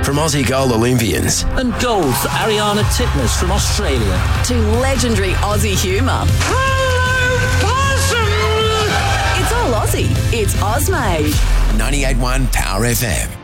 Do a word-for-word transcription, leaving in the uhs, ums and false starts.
from Aussie gold Olympians. And gold for Ariana Titmus from Australia. To legendary Aussie humour. Hello, possum! It's all Aussie. It's Ozmade. ninety-eight point one Power F M.